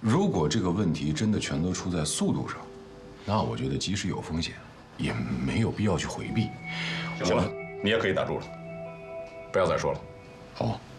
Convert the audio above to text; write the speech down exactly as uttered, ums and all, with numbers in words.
如果这个问题真的全都出在速度上，那我觉得即使有风险，也没有必要去回避。 行了，你也可以打住了，不要再说了。 好，